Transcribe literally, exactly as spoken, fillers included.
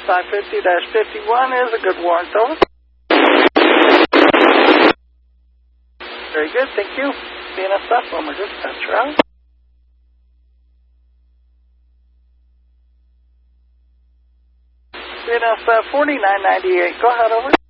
five fifty dash fifty-one is a good warrant, over. Very good, thank you. B N S F, Loma Dispatcher out. B N S F forty-nine ninety-eight, go ahead, over.